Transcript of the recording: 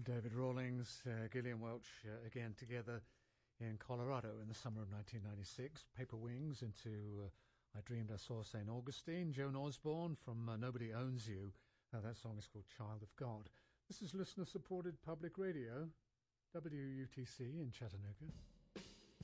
David Rawlings, Gillian Welch again together in Colorado in the summer of 1996. Paper Wings into I Dreamed I Saw St. Augustine. Joan Osborne from Nobody Owns You. That song is called Child of God. This is listener-supported public radio, WUTC in Chattanooga.